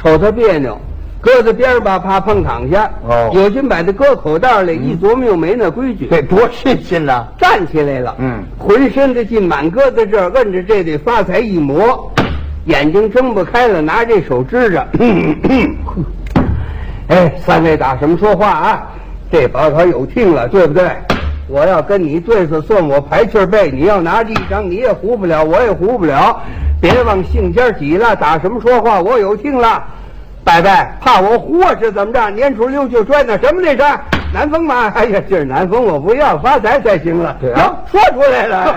瞅他别扭，搁在边儿吧怕碰躺下。 哦， 有心把他搁口袋里，一琢磨又没那规矩， 这多新鲜呐！ 站起来了，浑身的劲满搁在这儿，摁着这得发财一磨，眼睛睁不开了，拿这手支着。哎，三位打什么说话啊？这把可有听了，对不对？我要跟你对子算我排气背，你要拿着一张，你也糊不了，我也糊不了。别往性尖挤了，打什么说话？我有听了。拜拜，怕我糊是怎么着？年初六就拽那什么那是南风吗？哎呀，今儿南风我不要，发财才行了。 对啊， 说出来了。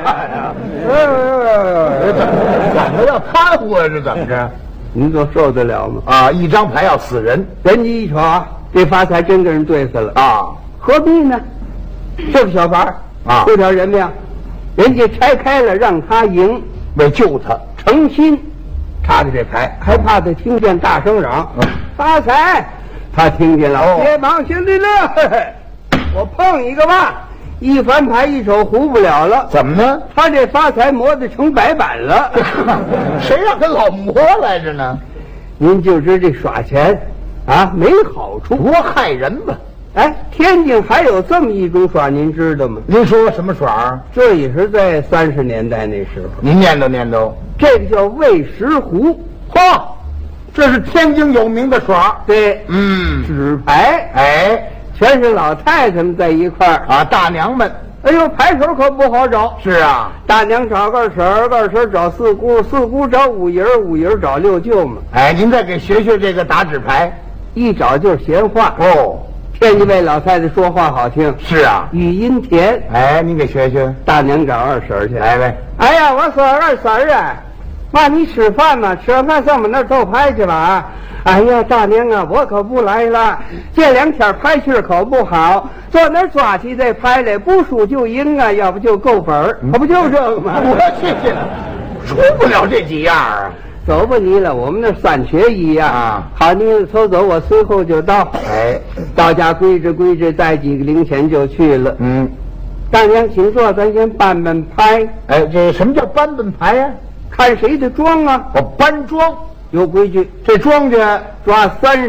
怎么要贪污啊？是怎么着？ 您都受得了吗？ 啊，一张牌要死人。 人家一瞅啊，这发财真跟人对死了啊， 何必呢？这个小牌啊， 会点人命，人家拆开了让他赢， 为救他， 诚心插的这牌，还怕他听见大声嚷发财。他听见了，别忙，兄弟乐，我碰一个吧。一翻牌一手糊不了了， 怎么呢？ 他这发财磨得成白板了。 谁让他老磨来着呢？ 您就知这耍钱啊没好处， 多害人吧？ 哎，天津还有这么一种耍，您知道吗？ 您说什么耍？ 这也是在30年代那时候。 您念叨念叨。 这个叫喂食壶， 嚯，这是天津有名的耍。 对，纸牌， 哎， 全是老太太们在一块儿啊，大娘们。 哎呦，牌手可不好找。 是啊， 大娘找二婶，二婶找四姑，四姑找五姨，五姨找六舅嘛。 哎，您再给学学这个打纸牌， 一找就是闲话哦。 天津位老太太说话好听， 是啊， 语音甜。 哎，您给学学。 大娘找二婶去， 来呗。 哎呀，我说二婶啊，妈你吃饭吗？吃完饭上我们那儿斗牌去吧。哎呀，大娘啊，我可不来了，这2天牌气可不好，坐那儿抓起这牌来，不输就赢啊，要不就够本儿，可不就这个吗？ 我去，出不了这几样啊。 走吧你了，我们那3缺1呀。 啊， 好，您走走，我随后就到。 哎， 到家归置，带几个零钱就去了。大娘请坐，咱先搬搬牌。 哎，这什么叫搬搬牌呀？ 看谁的庄啊？ 我搬庄有规矩， 这庄稼抓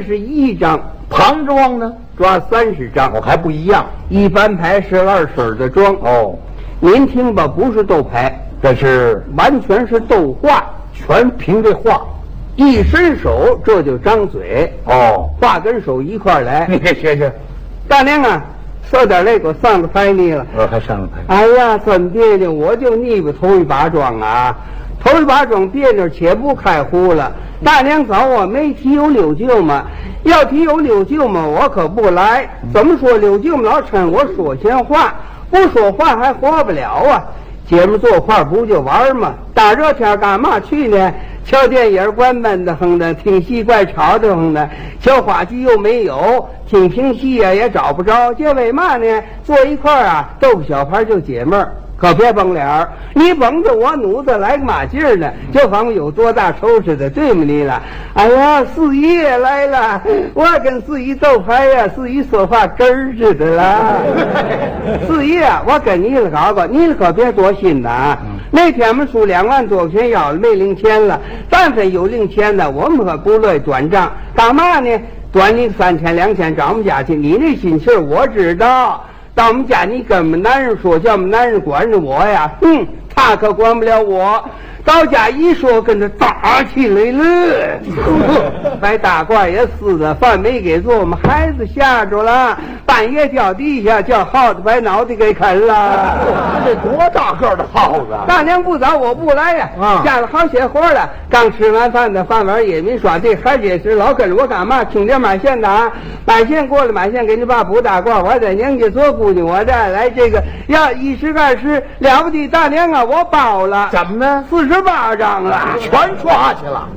31张， 旁庄呢抓30张， 我还不一样。 一翻牌是二婶的庄哦， 您听吧，不是斗牌， 这是完全是斗话， 全凭这话。 一伸手这就张嘴哦， 话跟手一块来。 你给学学。 大娘啊，说点那个上了牌你了。 还上了牌。 哎呀，真别扭，我就腻巴头一把庄啊，头一把庄别扭，且不开胡了。大娘找我没提有六舅嘛，要提有六舅嘛，我可不来。怎么说六舅嘛老趁我说闲话，不说话还活不了啊。姐们坐块不就玩吗？大热天干嘛去呢？瞧电影关闷的很的，听戏怪吵的很的，瞧话剧又没有，听评戏呀也找不着，这为嘛呢？坐一块啊，斗个小牌就解闷儿。可别绷脸儿，你绷着我努子来个嘛劲儿呢？就仿佛有多大仇似的，对吗你了？哎呀，四姨也来了，我跟四姨斗牌呀，四姨说话根儿似的啦。四姨啊，我跟你了搞搞，你可别多心呐。那天我们输2万多块钱要了，没零钱了。但凡有零钱的，我们可不乐意转账。干嘛呢？短你3千2千找我们家去，你那心气儿我知道。到我们家你跟我们男人说，叫我们男人管着我呀，他可管不了我。到家一说，跟他打起来了，把大褂也撕了，饭没给做，我们孩子吓着了，半夜掉地下，叫耗子把脑袋给啃了。 这多大个的耗子！ 大娘不早，我不来呀。下了好些活了，刚吃完饭的饭碗也没刷，这还解释老跟着我干嘛？听点买线的啊，买线过了，买线给你爸补大褂。我在娘家做姑娘，我再来这个要1时2时了不得。大娘啊，我包了。 怎么呢 ？48张了， 全抓去了。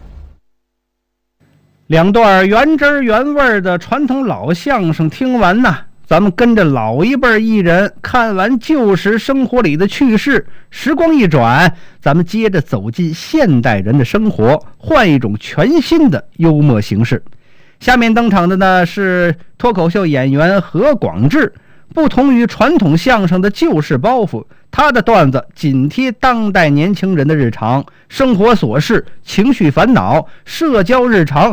2段原汁原味的传统老相声听完呢，咱们跟着老一辈艺人看完旧时生活里的趣事，时光一转，咱们接着走进现代人的生活，换一种全新的幽默形式。下面登场的呢是脱口秀演员何广智。不同于传统相声的旧式包袱，他的段子紧贴当代年轻人的日常生活琐事、情绪烦恼、社交日常，